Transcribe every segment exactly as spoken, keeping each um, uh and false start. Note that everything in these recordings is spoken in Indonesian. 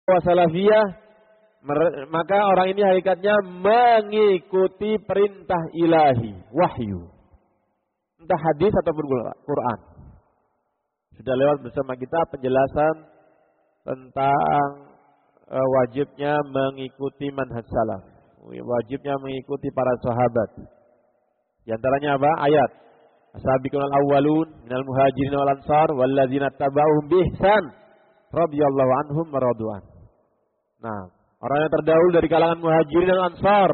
salafiyah, maka orang ini hakikatnya mengikuti perintah ilahi, wahyu. Entah hadis ataupun Quran. Sudah lewat bersama kita penjelasan tentang uh, wajibnya mengikuti manhaj salaf. Wajibnya mengikuti para sahabat. Di antaranya apa? Ayat. As-sabiqunal awwalun minal muhajirin wal ansar walladzina tabauhum bi ihsan radhiyallahu anhum wa radu'an. Nah, orang yang terdahulu dari kalangan muhajirin dan ansar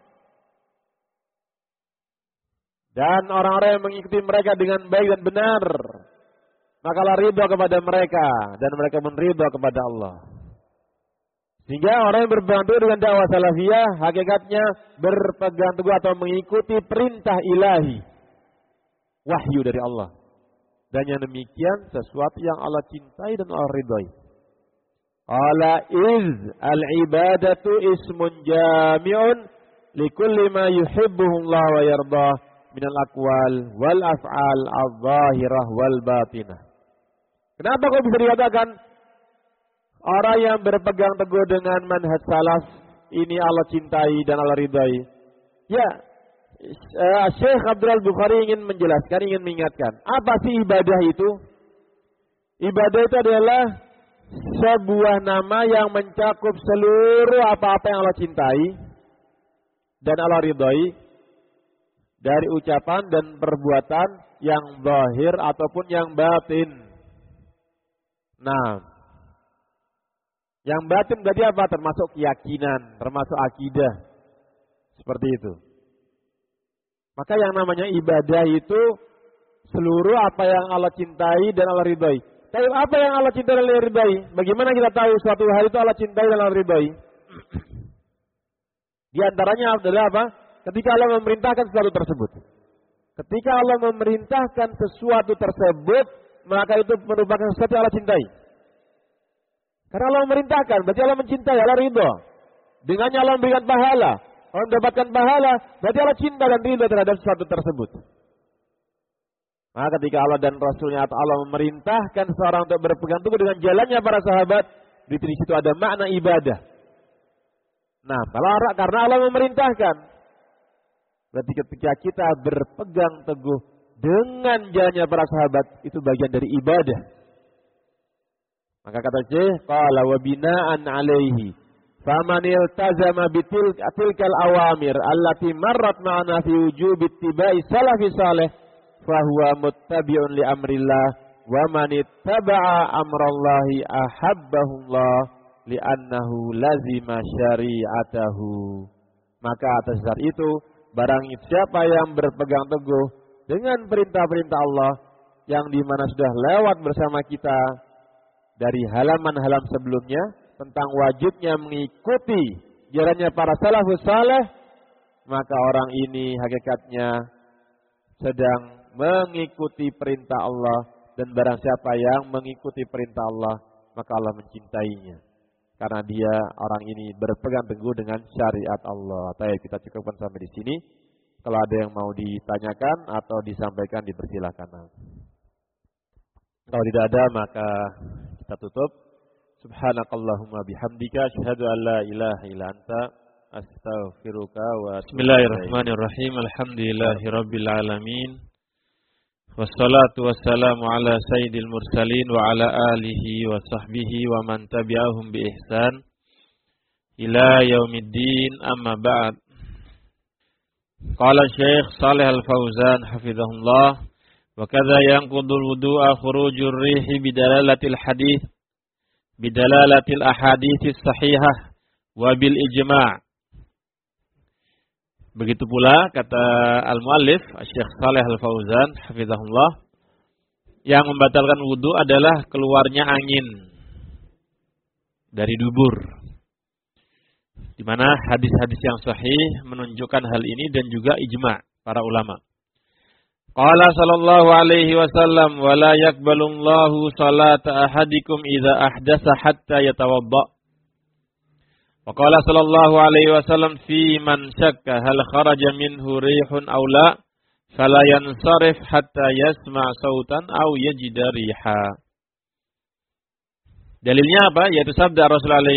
dan orang-orang yang mengikuti mereka dengan baik dan benar, maka Allah ridha kepada mereka dan mereka pun ridha kepada Allah. Sehingga orang yang berpegang teguh dengan dakwah salafiyah hakikatnya berpegang teguh atau mengikuti perintah ilahi, wahyu dari Allah. Dan yang demikian sesuatu yang Allah cintai dan Allah ridhai. Ala iz al-ibadatu ismun jami'un likulli ma yuhibbuhu Allah wa yardah minal aqwal wal af'al adh-dhahirah wal batinah. Kenapa kok bisa dikatakan orang yang berpegang teguh dengan manhaj salaf ini Allah cintai dan Allah ridhai? Ya, Syekh Abdul Al-Bukhari ingin menjelaskan, ingin mengingatkan, apa sih ibadah itu? Ibadah itu adalah sebuah nama yang mencakup seluruh apa-apa yang Allah cintai dan Allah ridhai dari ucapan dan perbuatan yang zahir ataupun yang batin. Nah, yang batin berarti apa? Termasuk keyakinan, termasuk akidah. Seperti itu. Maka yang namanya ibadah itu seluruh apa yang Allah cintai dan Allah ridhai. Tapi apa yang Allah cintai dan Allah ridhai? Bagaimana kita tahu suatu hal itu Allah cintai dan Allah ridhai? Di antaranya adalah apa? Ketika Allah memerintahkan sesuatu tersebut. Ketika Allah memerintahkan sesuatu tersebut, maka itu merupakan sesuatu yang Allah cintai. Karena Allah memerintahkan, berarti Allah mencintai, Allah ridha. Dengannya Allah memberikan pahala. Allah mendapatkan pahala, berarti Allah cinta dan ridha terhadap sesuatu tersebut. Maka ketika Allah dan Rasulnya atau Allah memerintahkan seorang untuk berpegang teguh dengan jalannya para sahabat, di situ ada makna ibadah. Nah, kalau karena Allah memerintahkan, berarti ketika kita berpegang teguh dengan jalannya para sahabat, itu bagian dari ibadah. Maka kata Syekh, qala wa bina'an 'alaihi faman iltazama bitilkal awamir allati marrat ma'ana fi wujubi ittiba'i salafi salih fahuwa muttabi'un li amrillah wa man ittaba'a amrallahi ahabbahullah li'annahu lazima syari'atahu. Maka atas dasar itu, barang siapa yang berpegang teguh dengan perintah-perintah Allah yang dimana sudah lewat bersama kita dari halaman-halaman sebelumnya tentang wajibnya mengikuti jalannya para salafus saleh, maka orang ini hakikatnya sedang mengikuti perintah Allah, dan barang siapa yang mengikuti perintah Allah, maka Allah mencintainya. Karena dia orang ini berpegang teguh dengan syariat Allah. Baik, kita cukupkan sampai di sini. Kalau ada yang mau ditanyakan atau disampaikan, dipersilakan. Kalau tidak ada, maka kita tutup. Subhanakallahumma bihamdika asyhadu an la ilaha illa anta astaghfiruka wa atubu ilaik. Bismillahirrahmanirrahim. Alhamdulillahirabbil alamin. Wassalatu wassalamu ala sayyidil mursalin wa ala alihi wa sahbihi wa man tabi'ahum bi ihsan ila yaumiddin, amma ba'd. Qala Syekh Shalih Al-Fauzan hafizahullah, wa kadza yanqudul wudu'a khurujur rihi bidalalatil hadits bidalalatil ahaditsis sahihah wa bil ijma'. Begitu pula kata al-muallif Syekh Shalih Al-Fauzan hafizahullah, yang membatalkan wudu adalah keluarnya angin dari dubur. Di mana hadis-hadis yang sahih menunjukkan hal ini dan juga ijma' para ulama. Qala sallallahu alaihi wasallam, wa la yaqbalullahu salata ahadikum idza ahdasa hatta yatawadda. Wa qala sallallahu alaihi wasallam fi man syakka hal kharaja minhu rihun aw la fala yansarif hatta yasma' sautan aw yajida riha. Dalilnya apa? Yaitu sabda Rasulullah